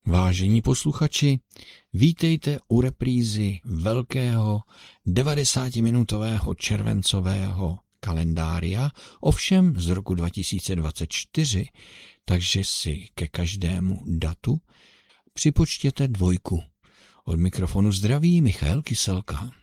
Vážení posluchači, vítejte u reprízy velkého 90-minutového červencového kalendária, ovšem z roku 2024, takže si ke každému datu připočtěte 2. Od mikrofonu zdraví Michal Kyselka.